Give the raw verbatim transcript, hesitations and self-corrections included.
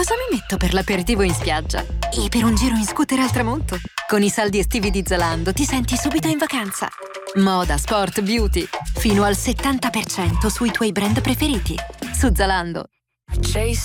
cosa mi metto per l'aperitivo in spiaggia? E per un giro in scooter al tramonto? Con i saldi estivi di Zalando ti senti subito in vacanza. Moda, sport, beauty. Fino al settanta per cento sui tuoi brand preferiti. Su Zalando.